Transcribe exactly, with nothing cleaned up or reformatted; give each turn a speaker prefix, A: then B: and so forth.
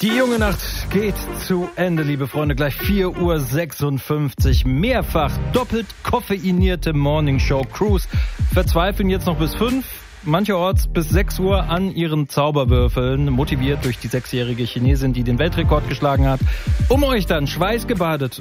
A: Die junge Nacht geht zu Ende, liebe Freunde. Gleich vier Uhr sechsundfünfzig. Mehrfach doppelt koffeinierte Morningshow-Crews verzweifeln jetzt noch bis fünf. Mancherorts bis sechs Uhr an ihren Zauberwürfeln, motiviert durch die sechsjährige Chinesin, die den Weltrekord geschlagen hat, um euch dann schweißgebadet